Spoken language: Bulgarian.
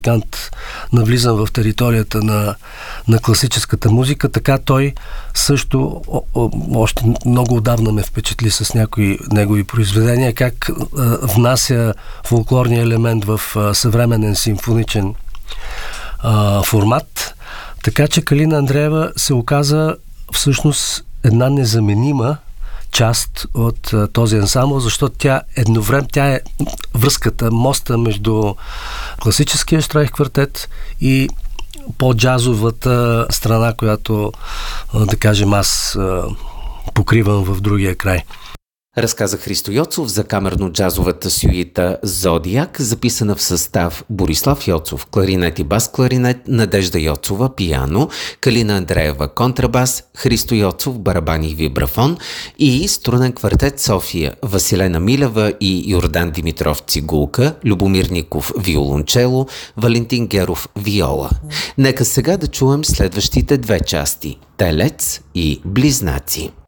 музикант навлизам в територията на класическата музика, така той също още много отдавна ме впечатли с някои негови произведения, как внася фолклорния елемент в съвременен симфоничен формат. Така че Калина Андреева се оказа всъщност една незаменима част от този ансамбъл, защото тя е връзката, моста между класическия Штрайх квартет и по-джазовата страна, която, да кажем, аз покривам в другия край. Разказа Христо Йоцов за камерно-джазовата сюита «Зодиак», записана в състав Борислав Йоцов кларинет и бас-кларинет, Надежда Йоцова пиано, Калина Андреева контрабас, Христо Йоцов барабани и вибрафон и струнен квартет София, Василена Милева и Йордан Димитров цигулка, Любомир Ников виолончело, Валентин Геров виола. Нека сега да чуем следващите две части – Телец и Близнаци.